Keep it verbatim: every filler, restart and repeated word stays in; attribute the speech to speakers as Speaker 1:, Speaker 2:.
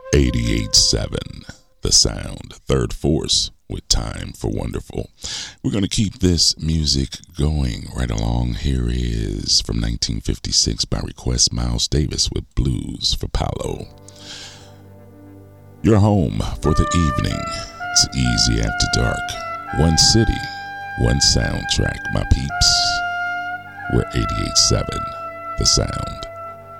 Speaker 1: eighty-eight point seven, The Sound, Third Force with Time for Wonderful. We're going to keep this music going right along. Here is from nineteen fifty-six by request, Miles Davis with Blues for Paolo. Your home for the evening. It's easy after dark. One city, one soundtrack, my peeps. We're eighty-eight point seven, The Sound.